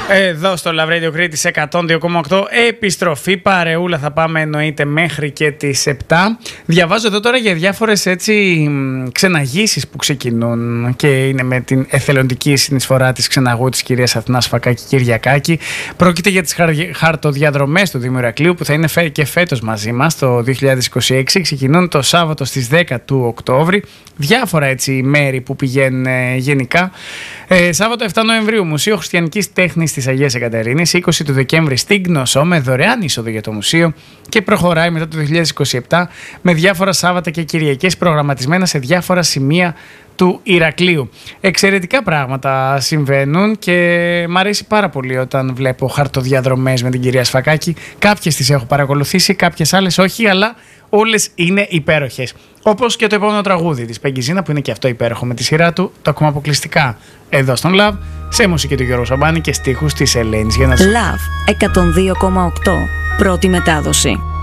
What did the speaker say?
Εδώ στο Love Radio Κρήτης 102,8 επιστροφή παρεούλα, θα πάμε εννοείται μέχρι και τις 7. Διαβάζω εδώ τώρα για διάφορες έτσι ξεναγήσεις που ξεκινούν και είναι με την εθελοντική συνεισφορά της ξεναγού της κυρίας Αθηνάς Φακάκη Κυριακάκη. Πρόκειται για τις χαρτοδιαδρομές του Δήμου Ηρακλείου που θα είναι και φέτος μαζί μας το 2026. Ξεκινούν το Σάββατο στις 10 του Οκτώβρη. Διάφορα έτσι μέρη που πηγαίνουν γενικά. Σάββατο 7 Νοεμβρίου, Μουσείο Χριστιανικής Τέχνης της Αγίας Εκατερίνης. 20 του Δεκέμβρη στην Κνωσό με δωρεάν είσοδο για το μουσείο. Και προχωράει μετά το 2027 με διάφορα Σάββατα και Κυριακές προγραμματισμένα σε διάφορα σημεία του Ηρακλείου. Εξαιρετικά πράγματα συμβαίνουν και μ' αρέσει πάρα πολύ όταν βλέπω χαρτοδιαδρομές με την κυρία Σφακάκη. Κάποιες τις έχω παρακολουθήσει, κάποιες άλλες όχι, αλλά όλες είναι υπέροχες. Όπως και το επόμενο τραγούδι της Πεγκιζίνα που είναι και αυτό υπέροχο με τη σειρά του. Το ακούμε αποκλειστικά εδώ στον Love, σε μουσική του Γιώργου Σαμπάνη και στίχους της Ελένης Γεννασού. Love 102,8. Πρώτη μετάδοση.